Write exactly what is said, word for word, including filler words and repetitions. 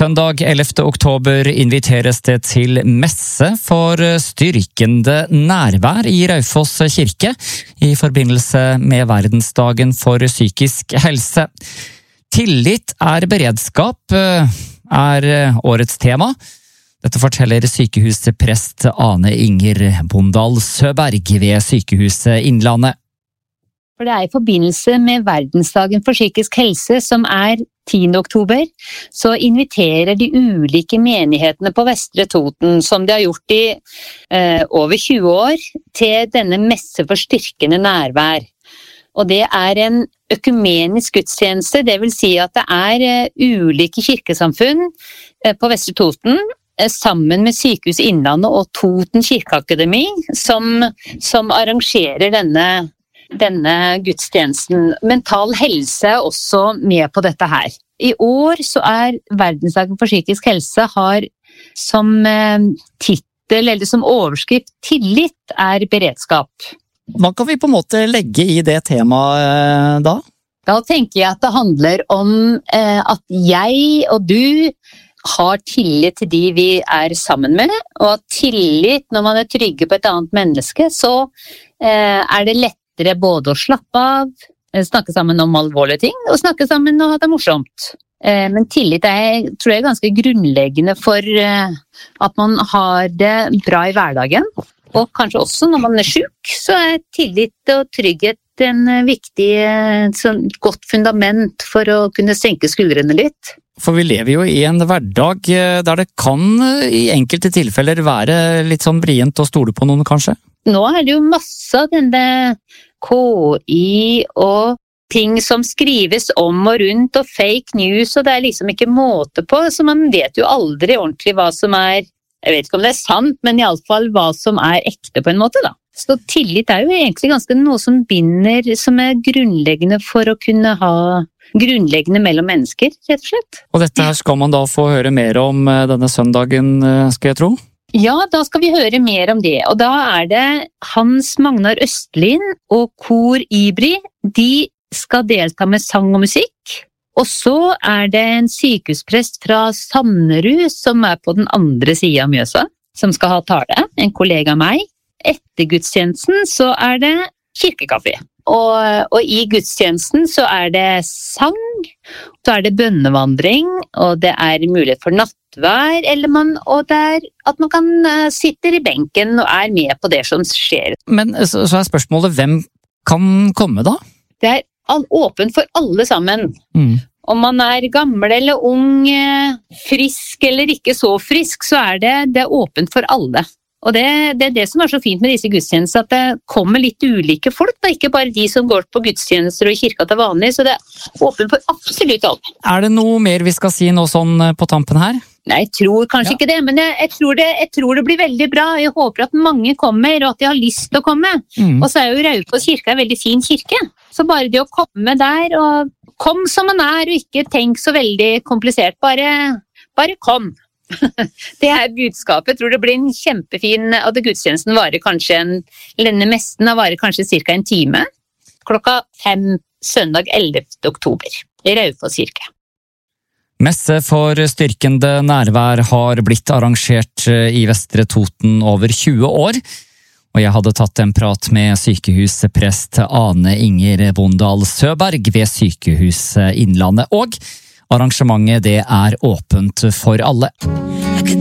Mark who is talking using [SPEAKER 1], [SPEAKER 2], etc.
[SPEAKER 1] Søndag ellevte oktober inviteres det til messe for styrkende nærvær i Raufoss kirke i forbindelse med verdensdagen for psykisk helse. Tillit er beredskap er årets tema. Dette forteller sykehusprest Ane Inger Bondal Søberg ved Sykehuset Innlandet.
[SPEAKER 2] For det er i forbindelse med verdensdagen for psykisk helse, som er tiende oktober, så inviterer de ulike menighetene på Vestre Toten, som de har gjort i eh, over tjue år, til denne messe for styrkende nærvær. Og det er en økumenisk gudstjeneste, det vil si at det er eh, ulike kirkesamfunn eh, på Vestre Toten, eh, sammen med Sykehuset Innlandet og Toten Kirkeakademi, som, som arrangerer denne denne gudstjenesten. Mental helse er også med på dette her. I år så er verdensdagen for psykisk helse har som eh, titel eller som overskrift tillit er beredskap.
[SPEAKER 3] Hva kan vi på en måte legge i det temaet da?
[SPEAKER 2] Da tenker jeg at det handler om eh, at jeg og du har tillit til de vi er sammen med, og at tillit når man er trygge på et annet menneske, så eh, er det lett både å slappe av, snakke sammen om alvorlige ting, og snakke sammen og ha det morsomt. Men tillit er, tror jeg, er ganske grunnleggende for at man har det bra i hverdagen. Og kanskje også når man er syk, så er tillit og trygghet en viktig, sånn godt fundament for å kunne senke skuldrene litt.
[SPEAKER 1] For vi lever jo i en hverdag der det kan i enkelte tilfeller være litt sånn vrient å stole på noen, kanskje?
[SPEAKER 2] Nå er det jo masse av denne K I og ting som skrives om og rundt og fake news, og det er liksom ikke måte på, så man vet jo aldri ordentlig hva som er, jeg vet ikke om det er sant, men i alle fall hva som er ekte på en måte da. Så tillit er jo egentlig ganske noe som binder, som er grunnleggende for å kunne ha grunnleggende mellom mennesker, rett og slett.
[SPEAKER 1] Og dette her skal man da få høre mer om denne søndagen, skal jeg tro?
[SPEAKER 2] Ja, da skal vi høre mer om det, og da er det Hans Magnar Østlin og Kor Ibri, de skal delta med sang og musikk, og så er det en sykehusprest fra Sannerud som er på den andre siden av Mjøsa, som skal ha tale, en kollega av meg. Etter gudstjenesten så er det kirkekaffe, og, og i gudstjenesten så er det sang, så er det bønnevandring, og det er mulighet for natt, Vær, eller man, og det er at man kan uh, sitte i benken og er med på det som skjer.
[SPEAKER 1] Men så, så er spørsmålet, hvem kan komme da?
[SPEAKER 2] Det er all, åpent for alle sammen.
[SPEAKER 1] Mm.
[SPEAKER 2] Om man er gammel eller ung, frisk eller ikke så frisk, så er det, det er åpent for alle. Og det, det er det som er så fint med disse gudstjenester, at det kommer litt ulike folk, da, ikke bare de som går på gudstjenester og i kirka til vanlig, så det er åpent for absolutt alle.
[SPEAKER 1] Er det noe mer vi skal si nå sånn på tampen her?
[SPEAKER 2] Nei, jeg tror kanskje ja. ikke det, men jeg, jeg, tror det, jeg tror det blir veldig bra. Jeg håper at mange kommer, og at de har lyst til å komme. Mm. Og så er jo Raufoss kirke en veldig fin kirke. Så bare det å komme der, og kom som man er, og ikke tenk så veldig komplisert. Bare, bare kom. Det er budskapet. Jeg tror det blir en kjempefin, og det gudstjenesten varer kanskje en, eller denne mesten varer kanskje cirka en time. Klokka fem søndag ellevte oktober i Raufoss kirke.
[SPEAKER 1] Messe for styrkende nærvær har blitt arrangert i Vestre Toten over tjue år, og jeg hadde tatt en prat med sykehusprest Ane Inger Bondal Søberg ved Sykehuset Innlandet, og arrangementet det er åpent for alle.